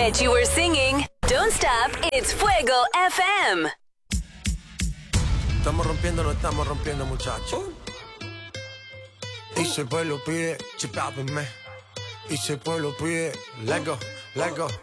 Bet you were singing. Don't stop, it's Fuego FM. Estamos rompiendo, no estamos rompiendo, muchachos. Y si el pueblo pide, chipápenme. Y si el pueblo pide, let go, let go.